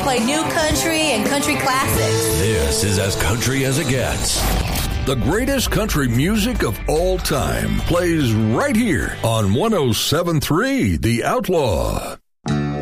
play new country and country classics. This is as country as it gets. The greatest country music of all time plays right here on 107.3 The Outlaw.